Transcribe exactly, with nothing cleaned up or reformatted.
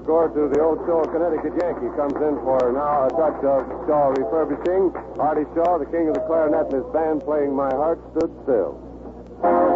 score to the old Shaw, Connecticut Yankee. Comes in for now a touch of Shaw refurbishing. Artie Shaw, the king of the clarinet, and his band playing My Heart Stood Still.